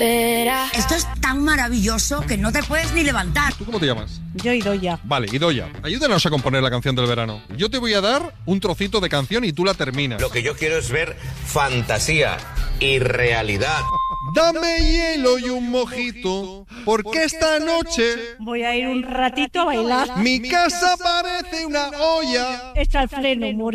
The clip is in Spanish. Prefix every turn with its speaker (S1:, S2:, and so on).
S1: Esto es tan maravilloso que no te puedes ni levantar.
S2: ¿Tú cómo te llamas?
S3: Yo Idoia.
S2: Vale, Idoia, ayúdanos a componer la canción del verano. Yo te voy a dar un trocito de canción y tú la terminas.
S4: Lo que yo quiero es ver fantasía y realidad.
S2: Dame hielo y un mojito, porque esta noche
S3: Voy a ir un ratito a bailar.
S2: mi casa parece una olla.
S3: Echa el freno,